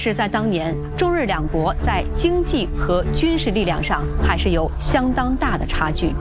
是在当年，中日两国在经济和军事力量上还是有相当大的差距。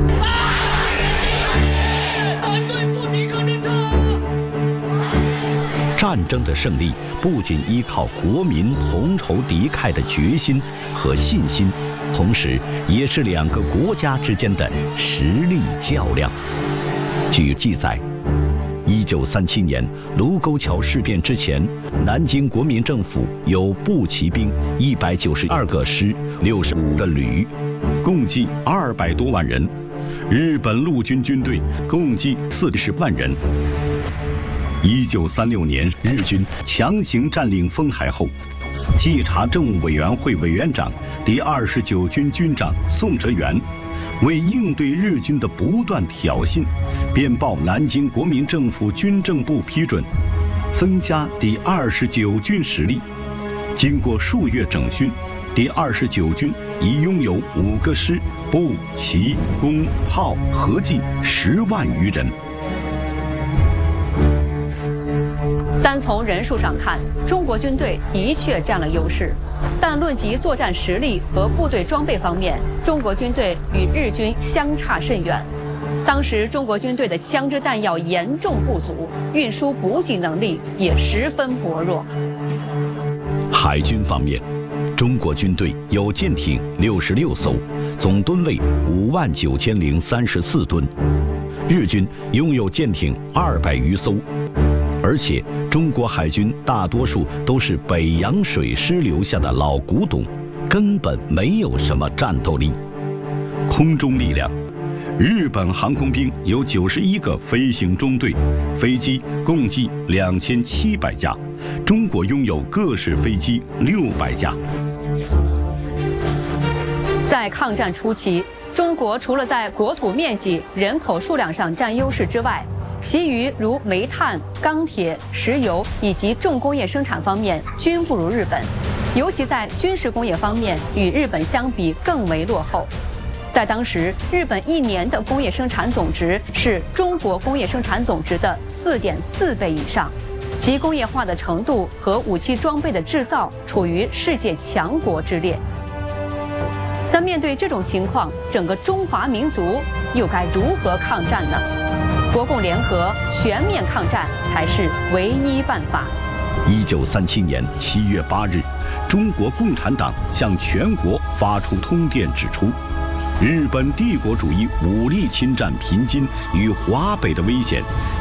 战争的胜利不仅依靠国民同仇敌忾的决心和信心，同时也是两个国家之间的实力较量。据记载，1937年卢沟桥事变之前，南京国民政府有步骑兵192个师、65个旅，共计200多万人；日本陆军军队共计40万人。1936年，日军强行占领丰台后，稽查政务委员会委员长、第29军军长宋哲元为应对日军的不断挑衅，便报南京国民政府军政部批准，增加第29军实力。经过数月整训，第29军已拥有5个师、步、骑、弓、炮合计10万余人。 单从人数上看，中国军队的确占了优势，但论及作战实力和部队装备方面，中国军队与日军相差甚远。当时中国军队的枪支弹药严重不足，运输补给能力也十分薄弱。 海军方面，中国军队有舰艇66艘，总吨位59034吨；日军拥有舰艇200余艘。而且，中国海军大多数都是北洋水师留下的老古董，根本没有什么战斗力。空中力量，日本航空兵有91个飞行中队，飞机共计2700架，中国拥有各式飞机600架。 在抗战初期，中国除了在国土面积、人口数量上占优势之外，其余如煤炭、钢铁、石油以及重工业生产方面均不如日本，尤其在军事工业方面与日本相比更为落后。在当时，日本1年的工业生产总值是中国工业生产总值的4.4倍以上，其工业化的程度和武器装备的制造处于世界强国之列。但面对这种情况，整个中华民族又该如何抗战呢？国共联合，全面抗战才是唯一办法。 1937年7月8日，中国共产党向全国发出通电，指出，日本帝国主义武力侵占平津与华北的危险